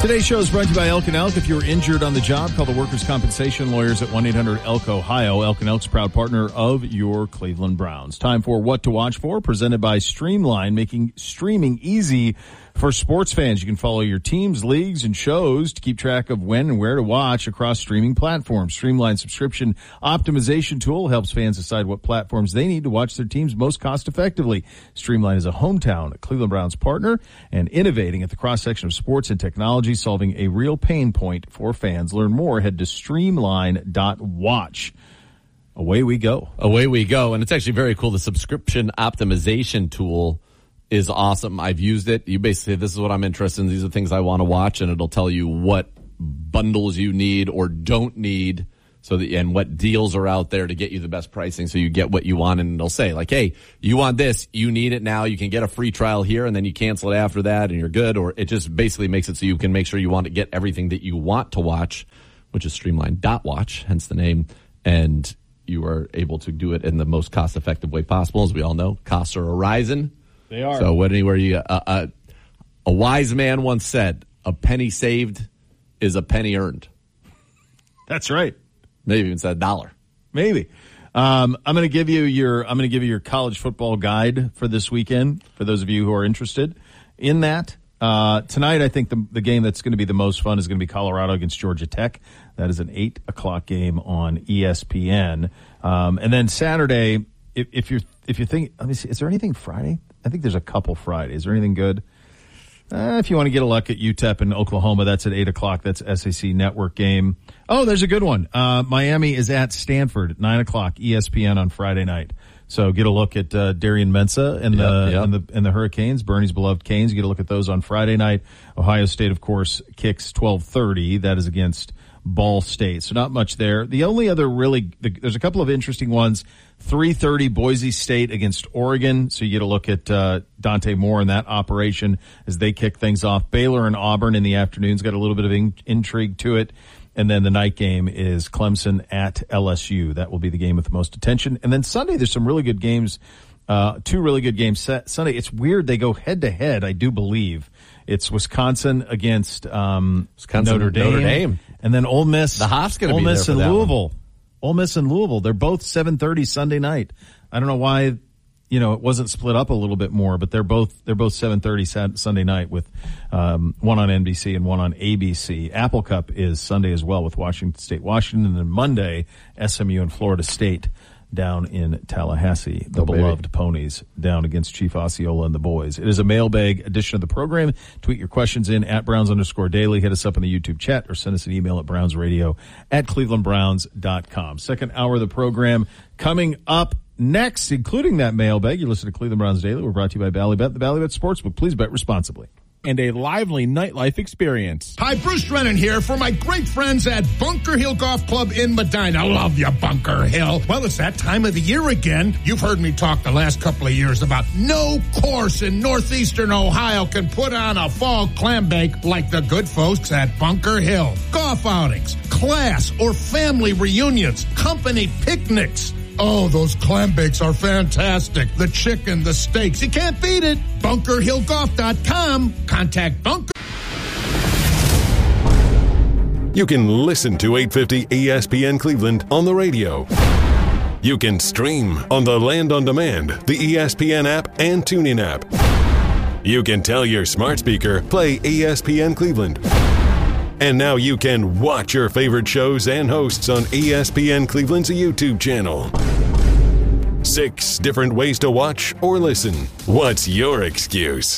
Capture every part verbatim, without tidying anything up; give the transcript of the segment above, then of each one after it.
Today's show is brought to you by Elk and Elk. If you're injured on the job, call the Workers' Compensation Lawyers at one eight hundred elk ohio. Elk and Elk's proud partner of your Cleveland Browns. Time for What to Watch For, presented by Streamline, making streaming easy for sports fans. You can follow your teams, leagues, and shows to keep track of when and where to watch across streaming platforms. Streamline subscription optimization tool helps fans decide what platforms they need to watch their teams most cost effectively. Streamline is a hometown Cleveland Browns partner and innovating at the cross-section of sports and technology, solving a real pain point for fans. Learn more. Head to streamline dot watch. Away we go. Away we go. And it's actually very cool. The subscription optimization tool is awesome. I've used it. You basically say, this is what I'm interested in. These are things I want to watch, and it'll tell you what bundles you need or don't need, so that, and what deals are out there to get you the best pricing so you get what you want. And it'll say, like, hey, you want this, you need it now, you can get a free trial here, and then you cancel it after that, and you're good. Or it just basically makes it so you can make sure you want to get everything that you want to watch, which is streamline dot watch, hence the name. And you are able to do it in the most cost-effective way possible. As we all know, costs are arising. They are. So anywhere you, uh, uh, a wise man once said, a penny saved is a penny earned. That's right. Maybe even said a dollar. Maybe. Um, I'm going to give you your, I'm going to give you your college football guide for this weekend, for those of you who are interested in that. Uh, tonight, I think the, the game that's going to be the most fun is going to be Colorado against Georgia Tech. That is an eight o'clock game on E S P N. Um, and then Saturday, if, if you're, if you think, let me see, is there anything Friday? I think there's a couple Fridays. Is there anything good? Uh, if you want to get a look at U T E P in Oklahoma, that's at eight o'clock. That's S A C Network game. Oh, there's a good one. Uh, Miami is at Stanford at nine o'clock, E S P N on Friday night. So get a look at uh, Darian Mensah and the, yep, yep. and the and the Hurricanes, Bernie's beloved Canes. You get a look at those on Friday night. Ohio State, of course, kicks twelve thirty. That is against Ball State. So not much there. The only other really, the, there's a couple of interesting ones. three thirty Boise State against Oregon. So you get a look at uh, Dante Moore and that operation as they kick things off. Baylor and Auburn in the afternoon's got a little bit of in, intrigue to it. And then the night game is Clemson at L S U. That will be the game with the most attention. And then Sunday, there's some really good games. Uh, two really good games. Sunday, it's weird. They go head to head, I do believe. It's Wisconsin against um, Wisconsin, Notre Dame. Notre Dame. And then Ole Miss. The Hof's going to be there Miss for and that Louisville. one. Ole Miss and Louisville. They're both seven thirty Sunday night. I don't know why, you know, it wasn't split up a little bit more, but they're both they're both seven thirty Sunday night with um, one on N B C and one on A B C. Apple Cup is Sunday as well with Washington State, Washington, and then Monday S M U and Florida State down in Tallahassee. The oh, beloved baby. Ponies down against Chief Osceola and the boys. It is a mailbag edition of the program. Tweet your questions in at Browns underscore daily. Hit us up in the YouTube chat or send us an email at brownsradio at cleveland browns dot com. Second hour of the program coming up next, including that mailbag. You listen to Cleveland Browns Daily. We're brought to you by Ballybet, the Ballybet Sportsbook. Please bet responsibly. And a lively nightlife experience. Hi, Bruce Drennan here for my great friends at Bunker Hill Golf Club in Medina. Love you, Bunker Hill. Well, it's that time of the year again. You've heard me talk the last couple of years about no course in northeastern Ohio can put on a fall clam bake like the good folks at Bunker Hill. Golf outings, class or family reunions, company picnics. Oh, those clam bakes are fantastic. The chicken, the steaks, you can't beat it. bunker hill golf dot com. Contact Bunker. You can listen to eight fifty E S P N Cleveland on the radio. You can stream on the Land on Demand, the E S P N app, and TuneIn app. You can tell your smart speaker, play E S P N Cleveland. And now you can watch your favorite shows and hosts on E S P N Cleveland's YouTube channel. Six different ways to watch or listen. What's your excuse?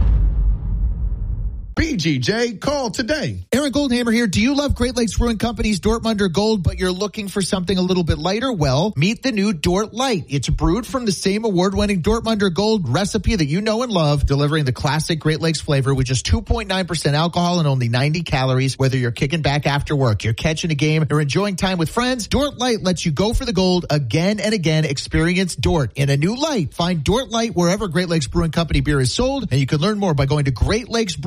B G J, call today. Aaron Goldhammer here. Do you love Great Lakes Brewing Company's Dortmunder Gold, but you're looking for something a little bit lighter? Well, meet the new Dort Light. It's brewed from the same award-winning Dortmunder Gold recipe that you know and love, delivering the classic Great Lakes flavor with just two point nine percent alcohol and only ninety calories. Whether you're kicking back after work, you're catching a game, or enjoying time with friends, Dort Light lets you go for the gold again and again. Experience Dort in a new light. Find Dort Light wherever Great Lakes Brewing Company beer is sold, and you can learn more by going to great lakes brewing dot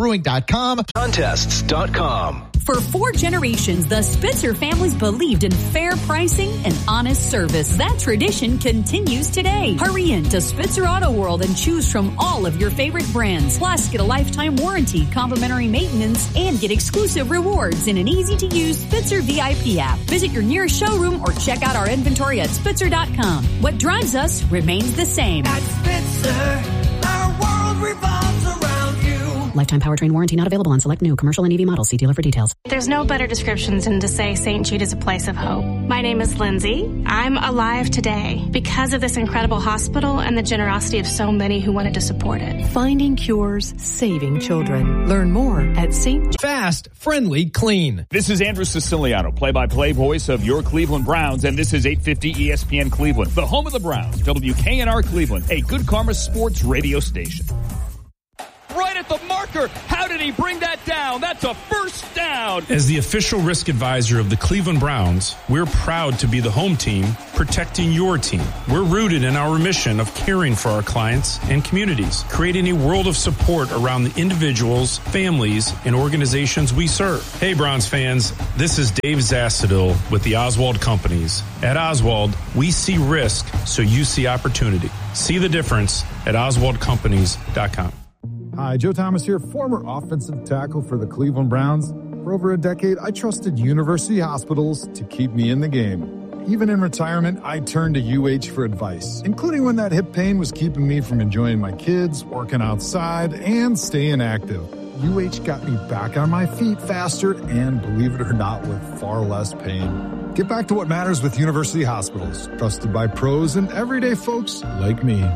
dot com. Contests dot com. For four generations, the Spitzer families believed in fair pricing and honest service. That tradition continues today. Hurry in to Spitzer Auto World and choose from all of your favorite brands. Plus, get a lifetime warranty, complimentary maintenance, and get exclusive rewards in an easy-to-use Spitzer V I P app. Visit your nearest showroom or check out our inventory at Spitzer dot com. What drives us remains the same. At Spitzer, our world revolves around you. Lifetime powertrain warranty not available on select new commercial and E V models. See dealer for details. There's no better description than to say Saint Jude is a place of hope. My name is Lindsay. I'm alive today because of this incredible hospital and the generosity of so many who wanted to support it. Finding cures, saving children. Learn more at Saint Fast, friendly, clean. This is Andrew Siciliano, play-by-play voice of your Cleveland Browns, and this is eight fifty E S P N Cleveland, the home of the Browns, W K N R Cleveland, a Good Karma sports radio station. Right at the marker. How did he bring that down? That's a first down. As the official risk advisor of the Cleveland Browns, we're proud to be the home team protecting your team. We're rooted in our mission of caring for our clients and communities, creating a world of support around the individuals, families, and organizations we serve. Hey, Browns fans, this is Dave Zastadil with the Oswald Companies. At Oswald, we see risk so you see opportunity. See the difference at oswald companies dot com. Hi, Joe Thomas here, former offensive tackle for the Cleveland Browns. For over a decade, I trusted university hospitals to keep me in the game. Even in retirement, I turned to U H for advice, including when that hip pain was keeping me from enjoying my kids, working outside, and staying active. U H got me back on my feet faster and, believe it or not, with far less pain. Get back to what matters with university hospitals, trusted by pros and everyday folks like me.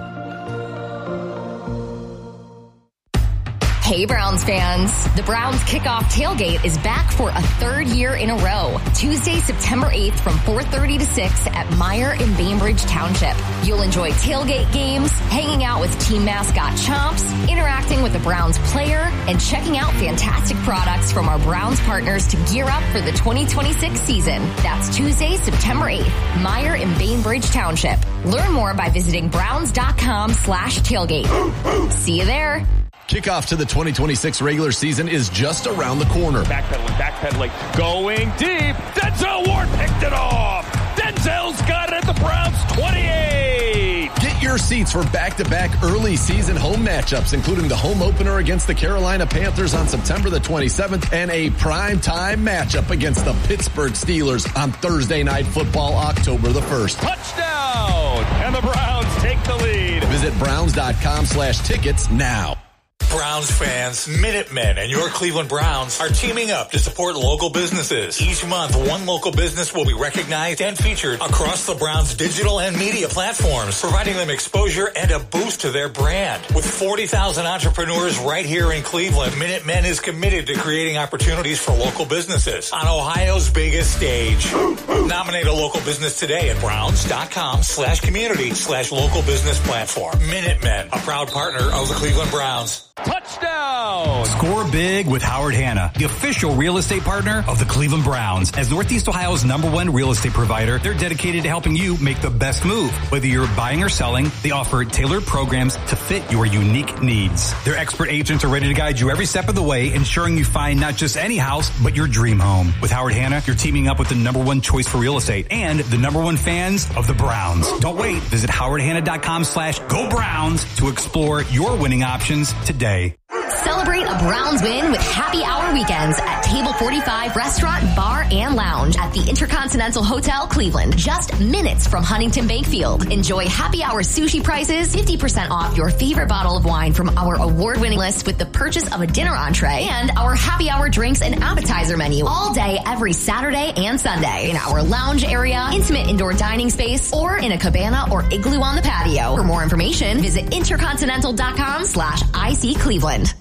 Hey, Browns fans. The Browns Kickoff Tailgate is back for a third year in a row. Tuesday, September eighth from four thirty to six at Meyer in Bainbridge Township. You'll enjoy tailgate games, hanging out with team mascot Chomps, interacting with the Browns player, and checking out fantastic products from our Browns partners to gear up for the twenty twenty-six season. That's Tuesday, September eighth, Meyer in Bainbridge Township. Learn more by visiting browns.com slash tailgate. See you there. Kickoff to the twenty twenty-six regular season is just around the corner. Backpedaling, backpedaling, going deep. Denzel Ward picked it off. Denzel's got it at the Browns twenty-eight. Get your seats for back-to-back early season home matchups, including the home opener against the Carolina Panthers on September the twenty-seventh and a primetime matchup against the Pittsburgh Steelers on Thursday Night Football, October the first. Touchdown! And the Browns take the lead. Visit browns.com slash tickets now. Browns fans, Minutemen, and your Cleveland Browns are teaming up to support local businesses. Each month, one local business will be recognized and featured across the Browns' digital and media platforms, providing them exposure and a boost to their brand. With forty thousand entrepreneurs right here in Cleveland, Minutemen is committed to creating opportunities for local businesses on Ohio's biggest stage. Nominate a local business today at browns.com slash community slash local business platform. Minutemen, a proud partner of the Cleveland Browns. Touchdown! Score big with Howard Hanna, the official real estate partner of the Cleveland Browns. As Northeast Ohio's number one real estate provider, they're dedicated to helping you make the best move. Whether you're buying or selling, they offer tailored programs to fit your unique needs. Their expert agents are ready to guide you every step of the way, ensuring you find not just any house, but your dream home. With Howard Hanna, you're teaming up with the number one choice for real estate and the number one fans of the Browns. Don't wait. Visit howardhanna.com slash go Browns to explore your winning options today. Celebrate a Browns win with happy hour weekends at Table forty-five Restaurant, Bar, and Lounge at the Intercontinental Hotel, Cleveland. Just minutes from Huntington Bakefield. Enjoy happy hour sushi prices, fifty percent off your favorite bottle of wine from our award-winning list with the purchase of a dinner entree, and our happy hour drinks and appetizer menu all day, every Saturday and Sunday in our lounge area, intimate indoor dining space, or in a cabana or igloo on the patio. For more information, visit intercontinental.com slash IC Cleveland.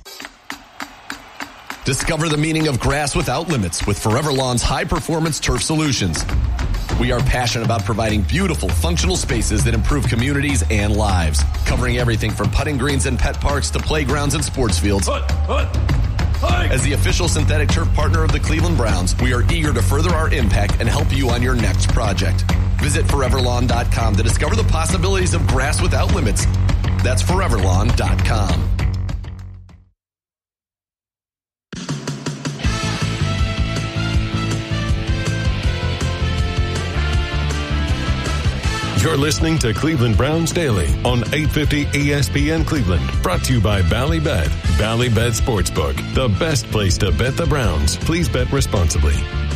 Discover the meaning of grass without limits with Forever Lawn's high-performance turf solutions. We are passionate about providing beautiful, functional spaces that improve communities and lives, covering everything from putting greens and pet parks to playgrounds and sports fields. Hut, hut, hut. As the official synthetic turf partner of the Cleveland Browns, we are eager to further our impact and help you on your next project. Visit forever lawn dot com to discover the possibilities of grass without limits. That's forever lawn dot com. You're listening to Cleveland Browns Daily on eight fifty E S P N Cleveland. Brought to you by Ballybet. Ballybet Sportsbook, the best place to bet the Browns. Please bet responsibly.